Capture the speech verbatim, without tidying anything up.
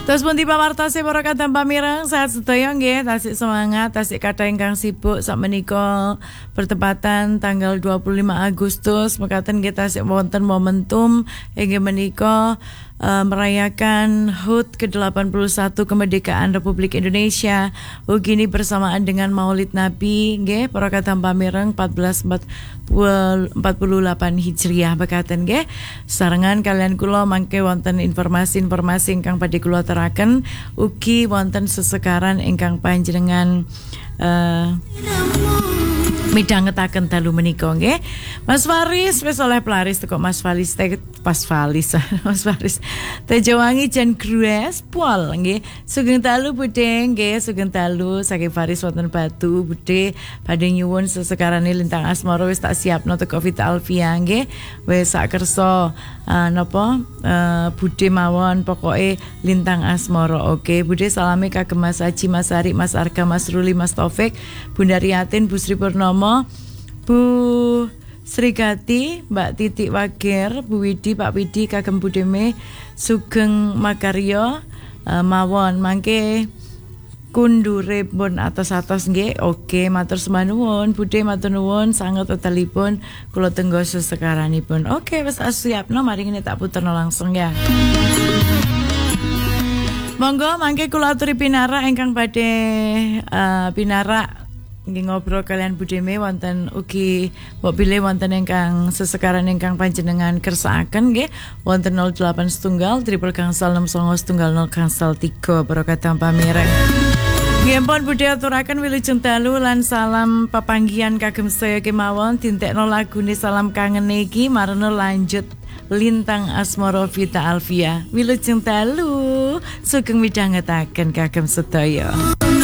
Terus pun tiba martose para kadang pamireng sehat sedaya nggih, tasik semangat, tasik kathah ingkang sibuk sak menika bertepatan tanggal dua puluh lima Agustus mekaten nggih tasik wonten momentum inggih menika uh, merayakan H U T ke delapan puluh satu kemerdekaan Republik Indonesia. Ugi ini bersamaan dengan Maulid Nabi nggih para kadang pamireng empat belas empat puluh delapan Hijriah mekaten nggih. Sarengan kalian kula mangke wonten informasi-informasi ingkang badhe kula teraken ugi wonten sesekaran ingkang panjenengan uh, midhangetaken dalu menika nggih. Mas Faris wis oleh pelaris teko Mas Faris te pas Faris Mas Faris Tejawangi jan Grues pol nggih. Sugeng dalu budhe nggih, sugeng dalu saking Faris wonten Batu budhe badhe nyuwun sesekarane lintang asmara wis tak siapno teko Vita Alfia nggih. Wis sak kersa uh, napa uh, budhe mawon pokoke lintang asmara. Oke, budhe salame kagem Mas Haji, Mas Ari, Mas Arga, Mas Ruli, Mas Taufik, Bunda Riatin, Bu Sri Purnomo, Bu Sri Gati, Mbak Titik Wagir, Bu Widi, Pak Widi, kagem Budeme, Sugeng Makaryo, uh, mawon mangke kundure pun atos-atos nggih. Oke, matur sembah nuwun, Budhe matur nuwun sanget tetelipun kula tenggo sesekaranipun. Oke, wis siapno mari ngene tak puterno langsung ya. Monggo mangke kula aturi pinara ingkang badhe uh, pinara nggih ngobrol kalian Budeme wonten ugi mbok bilih wonten ingkang sesekaran ingkang panjenengan kersakaken nggih wonten nol delapan setunggal triple gangsal enam songo setunggal nol gangsal tiga para kadang pamireng. Nggih pun budhe aturaken wilujeng dalu lan salam papanggihan kagem sedaya kemawon dintekno lagune salam kangen iki marana lanjut lintang asmara Vita Alfia. Wilujeng dalu sugeng midhangetaken kagem sedaya.